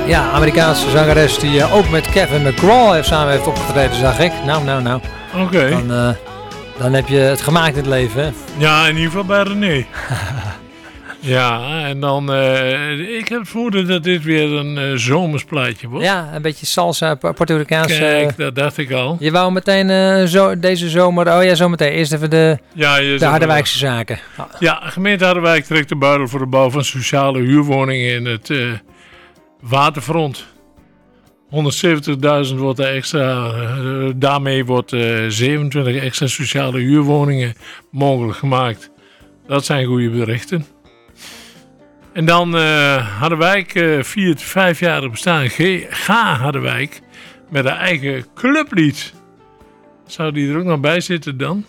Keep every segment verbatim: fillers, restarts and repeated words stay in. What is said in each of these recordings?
Ja, Amerikaanse zangeres die uh, ook met Kevin McGraw heeft samen heeft opgetreden, zag ik. Nou, nou, nou. Oké. Okay. Dan, uh, dan heb je het gemaakt in het leven, hè? Ja, in ieder geval bij René. Ja, en dan... Uh, ik heb het vermoeden dat dit weer een uh, zomersplaatje wordt. Ja, een beetje salsa, Puerto Ricaanse. Kijk, dat dacht ik al. Je wou meteen uh, zo, deze zomer... Oh ja, zometeen. Eerst even de, ja, de Harderwijkse zaken. Oh. Ja, gemeente Harderwijk trekt de buidel voor de bouw van sociale huurwoningen in het uh, waterfront. honderdzeventigduizend wordt er extra... Uh, daarmee wordt uh, zevenentwintig extra sociale huurwoningen mogelijk gemaakt. Dat zijn goede berichten. En dan uh, Harderwijk uh, viert vijfjarig bestaan. G- Ga Harderwijk met een eigen clublied. Zou die er ook nog bij zitten dan?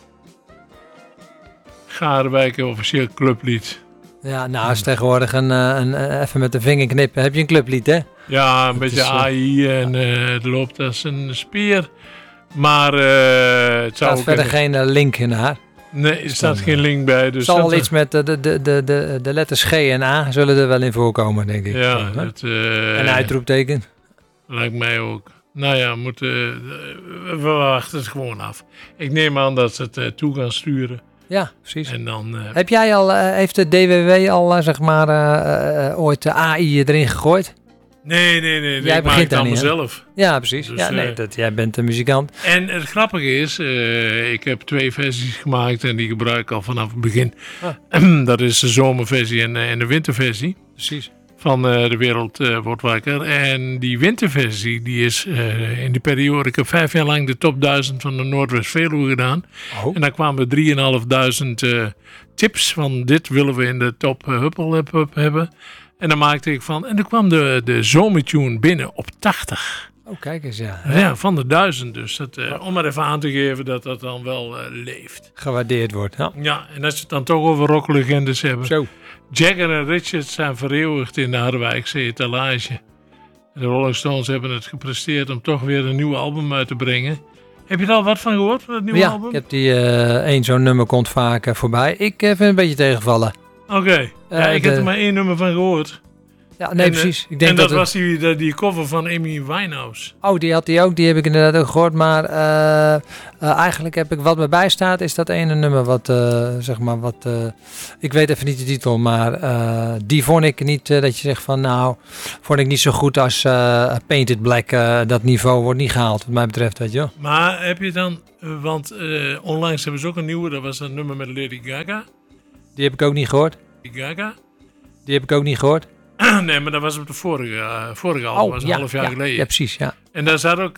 Ga Harderwijk officieel clublied. Ja, nou is tegenwoordig een, een, een, even met de vinger knippen. Heb je een clublied, hè? Ja, een dat beetje is, A I en uh, het loopt als een spier. Maar uh, het zou staat ook verder geen uh, link naar. Nee, er staat geen link bij. Dus zal wel iets met de, de, de, de, de letters G en A zullen er wel in voorkomen, denk ik. Ja, zo, het, uh, een uitroepteken. Lijkt mij ook. Nou ja, moeten, uh, we wachten het gewoon af. Ik neem aan dat ze het uh, toe gaan sturen. Ja, precies. En dan, uh, Heb jij al, uh, heeft de D W W al, uh, zeg maar, uh, uh, ooit de A I erin gegooid? Nee, nee, nee. Jij ik begint maak het allemaal niet, zelf. Ja, precies. Dus, ja, nee, uh, dat, jij bent een muzikant. En het grappige is, uh, ik heb twee versies gemaakt en die gebruik ik al vanaf het begin. Ah. Dat is de zomerversie en, uh, en de winterversie. Precies. Van uh, De Wereld uh, Wordt Wakker. En die winterversie, die is uh, in die periode... Ik heb vijf jaar lang de top duizend van de Noordwest-Veluwe gedaan. Oh. En daar kwamen drieënhalfduizend uh, tips van dit willen we in de top uh, Huppel-Hup hebben. En dan maakte ik van... En toen kwam de, de zomertune binnen op tachtig. Oh, kijk eens, ja. Ja, van de duizend dus. Dat, uh, om maar even aan te geven dat dat dan wel uh, leeft. Gewaardeerd wordt, ja. Ja, en als je het dan toch over rocklegendes hebben. Zo. Jagger en Richards zijn vereeuwigd in de Harderwijkse etalage. De Rolling Stones hebben het gepresteerd om toch weer een nieuw album uit te brengen. Heb je er al wat van gehoord, van het nieuwe ja, album? Ja, ik heb die uh, één zo'n nummer komt vaak uh, voorbij. Ik uh, vind het een beetje tegenvallen. Oké, okay. uh, ja, ik de... heb er maar één nummer van gehoord. Ja, nee, en, precies. Ik denk en dat, dat was het... die, die cover van Amy Winehouse. Oh, die had hij ook. Die heb ik inderdaad ook gehoord. Maar uh, uh, eigenlijk heb ik wat me bijstaat, is dat ene nummer wat, uh, zeg maar, wat... Uh, ik weet even niet de titel, maar uh, die vond ik niet, uh, dat je zegt van, nou, vond ik niet zo goed als uh, Painted Black. Uh, dat niveau wordt niet gehaald, wat mij betreft, weet je wel. Maar heb je dan, uh, want uh, onlangs hebben ze ook een nieuwe, dat was een nummer met Lady Gaga. Die heb ik ook niet gehoord. Lady Gaga? Die heb ik ook niet gehoord. Nee, maar dat was op de vorige, uh, vorige album, oh, was een ja, half jaar ja, geleden. Ja, precies, ja. En daar zat ook